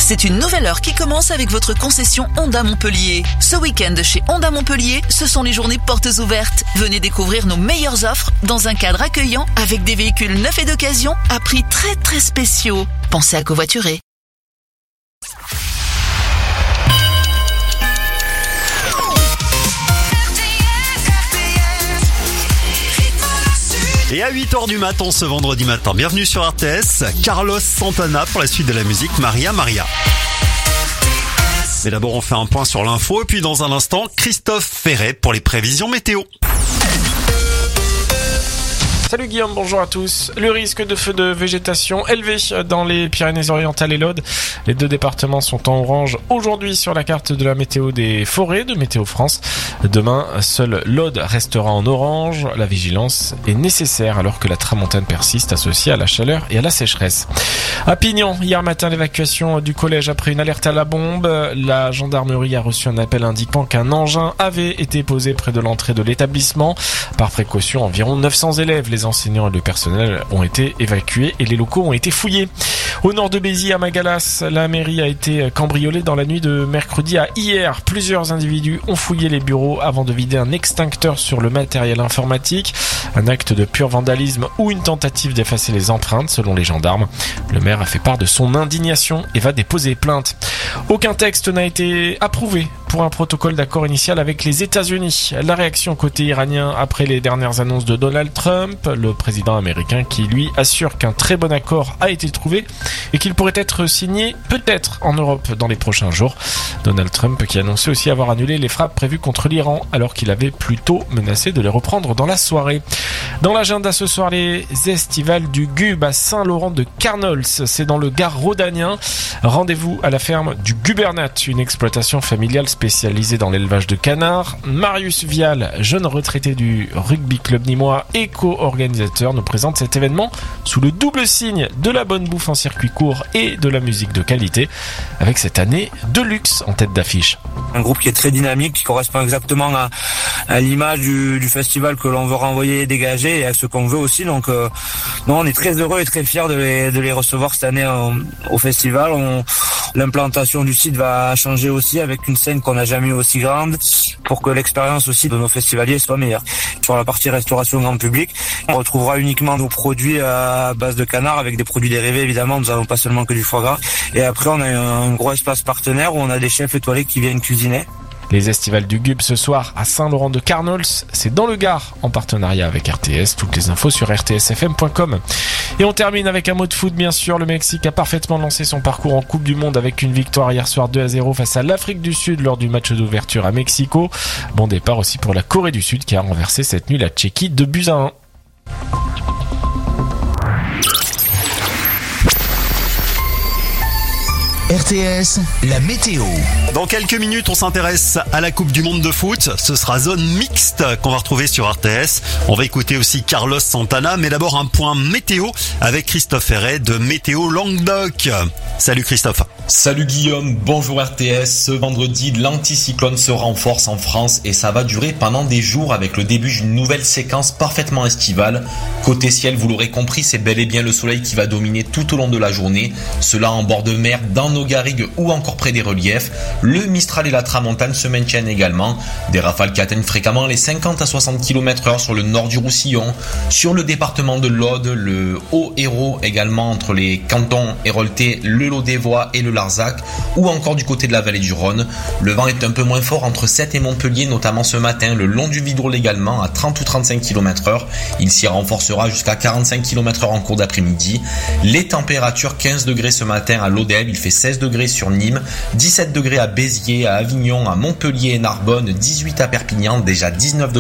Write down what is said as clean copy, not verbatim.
C'est une nouvelle heure qui commence avec votre concession Honda Montpellier. Ce week-end chez Honda Montpellier, ce sont les journées portes ouvertes. Venez découvrir nos meilleures offres dans un cadre accueillant avec des véhicules neufs et d'occasion à prix très très spéciaux. Pensez à covoiturer. Et à 8h du matin, ce vendredi matin, bienvenue sur RTS, Carlos Santana pour la suite de la musique, Maria. Mais d'abord, on fait un point sur l'info et puis dans un instant, Christophe Ferret pour les prévisions météo. Salut Guillaume, bonjour à tous. Le risque de feu de végétation élevé dans les Pyrénées-Orientales et l'Aude. Les deux départements sont en orange aujourd'hui sur la carte de la météo des forêts de Météo France. Demain, seule l'Aude restera en orange. La vigilance est nécessaire alors que la tramontane persiste associée à la chaleur et à la sécheresse. À Pignon, hier matin, l'évacuation du collège après une alerte à la bombe. La gendarmerie a reçu un appel indiquant qu'un engin avait été posé près de l'entrée de l'établissement. Par précaution, environ 900 élèves, les enseignants et le personnel ont été évacués et les locaux ont été fouillés. Au nord de Béziers, à Magalas, la mairie a été cambriolée dans la nuit de mercredi à hier. Plusieurs individus ont fouillé les bureaux avant de vider un extincteur sur le matériel informatique. Un acte de pur vandalisme ou une tentative d'effacer les empreintes, selon les gendarmes. Le maire a fait part de son indignation et va déposer plainte. Aucun texte n'a été approuvé pour un protocole d'accord initial avec les États-Unis. La réaction côté iranien après les dernières annonces de Donald Trump, le président américain qui lui assure qu'un très bon accord a été trouvé et qu'il pourrait être signé peut-être en Europe dans les prochains jours. Donald Trump qui annonçait aussi avoir annulé les frappes prévues contre l'Iran alors qu'il avait plutôt menacé de les reprendre dans la soirée. Dans l'agenda ce soir, les estivales du Gub à Saint-Laurent-de-Carnols, c'est dans le Gard rhodanien. Rendez-vous à la ferme du Gubernat, une exploitation familiale spécialisée dans l'élevage de canards. Marius Vial, jeune retraité du rugby club nîmois et co-organisateur, nous présente cet événement sous le double signe de la bonne bouffe en circuit court et de la musique de qualité, avec cette année Deluxe en tête d'affiche. Un groupe qui est très dynamique, qui correspond exactement à l'image du festival que l'on veut renvoyer et dégager et à ce qu'on veut aussi. Donc on est très heureux et très fiers de les recevoir cette année au festival. L'implantation du site va changer aussi avec une scène qu'on n'a jamais eu aussi grande pour que l'expérience aussi de nos festivaliers soit meilleure. Sur la partie restauration grand public, on retrouvera uniquement nos produits à base de canard avec des produits dérivés évidemment. Nous n'avons pas seulement que du foie gras. Et après on a un gros espace partenaire où on a des chefs étoilés qui viennent cuisiner. Les estivales du Gub ce soir à Saint-Laurent-de-Carnols, c'est dans le Gard en partenariat avec RTS. Toutes les infos sur rtsfm.com. Et on termine avec un mot de foot bien sûr. Le Mexique a parfaitement lancé son parcours en Coupe du Monde avec une victoire hier soir 2-0 face à l'Afrique du Sud lors du match d'ouverture à Mexico. Bon départ aussi pour la Corée du Sud qui a renversé cette nuit la Tchéquie 2-1. RTS, la météo. Dans quelques minutes, on s'intéresse à la Coupe du Monde de foot. Ce sera zone mixte qu'on va retrouver sur RTS. On va écouter aussi Carlos Santana, mais d'abord un point météo avec Christophe Ferret de Météo Languedoc. Salut Christophe. Salut Guillaume, bonjour RTS. Ce vendredi, l'anticyclone se renforce en France et ça va durer pendant des jours avec le début d'une nouvelle séquence parfaitement estivale. Côté ciel, vous l'aurez compris, c'est bel et bien le soleil qui va dominer tout au long de la journée. Cela en bord de mer, dans nos garrigues ou encore près des reliefs. Le Mistral et la Tramontane se maintiennent également. Des rafales qui atteignent fréquemment les 50 à 60 km/h sur le nord du Roussillon. Sur le département de l'Aude, le Haut-Hérault également entre les cantons Héroltais, le Lot-des-Voies et le Larzac, ou encore du côté de la vallée du Rhône. Le vent est un peu moins fort entre Sète et Montpellier, notamment ce matin, le long du Vidrol également à 30 ou 35 km/h. Il s'y renforcera jusqu'à 45 km/h en cours d'après-midi. Les températures 15 degrés ce matin à l'Odève, il fait 16 degrés sur Nîmes, 17 degrés à Béziers, à Avignon, à Montpellier et Narbonne, 18 à Perpignan, déjà 19 degrés